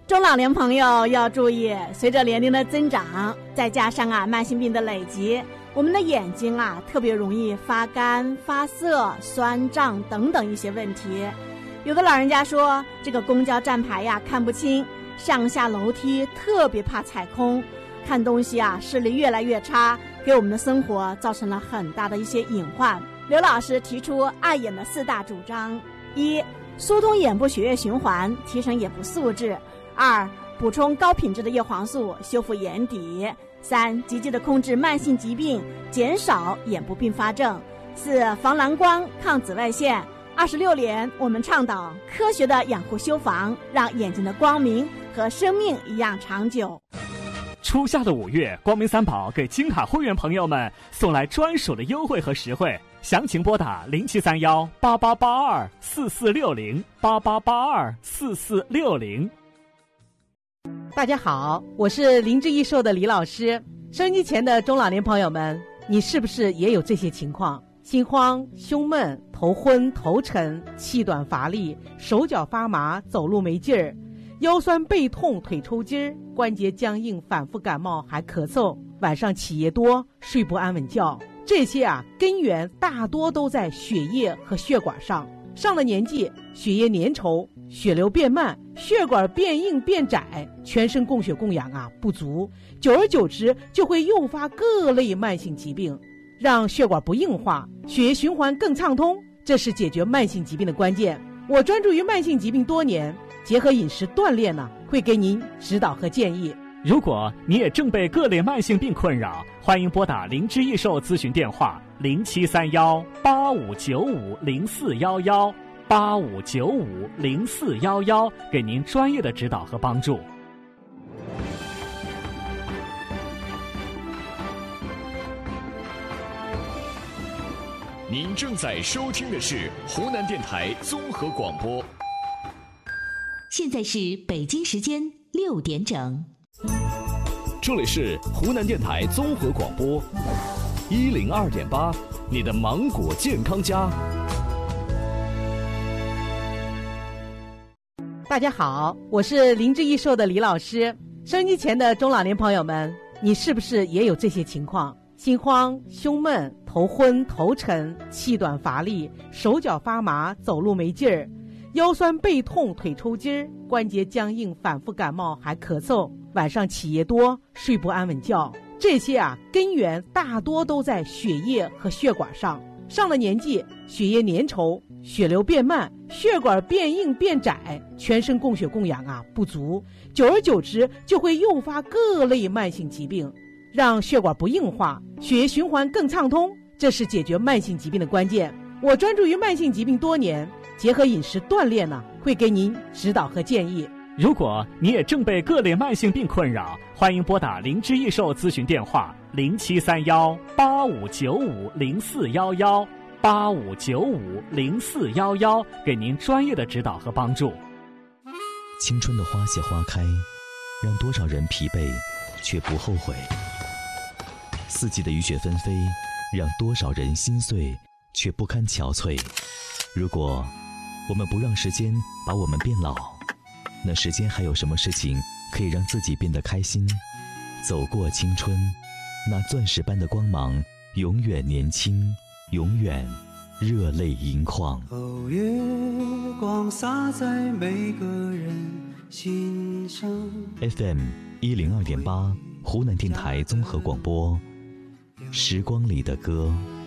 中老年朋友要注意，随着年龄的增长，再加上慢性病的累积，我们的眼睛特别容易发干、发涩、酸胀等等一些问题。有的老人家说，这个公交站牌看不清，上下楼梯特别怕踩空，看东西视力越来越差，给我们的生活造成了很大的一些隐患。刘老师提出爱眼的4大主张：一、疏通眼部血液循环，提升眼部素质；二、补充高品质的叶黄素，修复眼底；三、积极的控制慢性疾病，减少眼部并发症；四、防蓝光、抗紫外线。26年，我们倡导科学的养护修防，让眼睛的光明和生命一样长久。 初夏的5月，光明三宝给金卡会员朋友们送来专属的优惠和实惠，详情拨打07318882446088824460。 大家好，我是林志益寿的李老师。收音机前的中老年朋友们，你是不是也有这些情况？心慌、胸闷、头昏、头沉、气短乏力、手脚发麻、走路没劲儿、腰酸背痛、腿抽筋儿、关节僵硬、反复感冒还咳嗽，晚上起夜多、睡不安稳觉，这些根源大多都在血液和血管上。上了年纪，血液粘稠，血流变慢，血管变硬变窄，全身供血供氧不足，久而久之就会诱发各类慢性疾病。让血管不硬化，血液循环更畅通，这是解决慢性疾病的关键。我专注于慢性疾病多年，结合饮食锻炼会给您指导和建议。 如果你也正被各类慢性病困扰，欢迎拨打林志益寿咨询电话07318595041185959411，给您专业的指导和帮助。 您正在收听的是湖南电台综合广播。 现在是北京时间6点整。 这里是湖南电台综合广播102.8，你的芒果健康家。 大家好，我是林志益寿的李老师。收音机前的中老年朋友们，你是不是也有这些情况？心慌、胸闷、头昏、头沉、气短乏力、手脚发麻、走路没劲儿、腰酸背痛、腿抽筋儿、关节僵硬、反复感冒还咳嗽，晚上起夜多、睡不安稳觉，这些根源大多都在血液和血管上。上了年纪，血液粘稠，血流变慢，血管变硬变窄，全身供血供氧不足，久而久之就会诱发各类慢性疾病。让血管不硬化，血液循环更畅通，这是解决慢性疾病的关键。我专注于慢性疾病多年，结合饮食锻炼会给您指导和建议。 如果你也正被各类慢性病困扰，欢迎拨打林志益寿咨询电话07318595041185959411，给您专业的指导和帮助。 青春的花谢花开，让多少人疲惫却不后悔。四季的雨雪纷飞，让多少人心碎却不堪憔悴。如果我们不让时间把我们变老，那时间还有什么事情可以让自己变得开心？走过青春，那钻石般的光芒永远年轻，永远热泪盈眶。 哦，月光洒在每个人心上。 FM 102.8，湖南电台综合广播，时光里的歌。